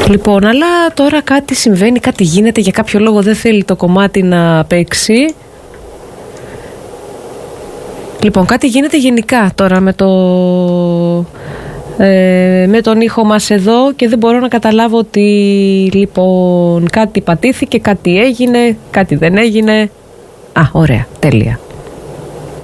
Λοιπόν, αλλά τώρα κάτι συμβαίνει, κάτι γίνεται, για κάποιο λόγο δεν θέλει το κομμάτι να παίξει. Λοιπόν, κάτι γίνεται γενικά τώρα με τον ήχο μας εδώ και δεν μπορώ να καταλάβω ότι λοιπόν κάτι πατήθηκε, κάτι έγινε, κάτι δεν έγινε. Α, ωραία, τέλεια.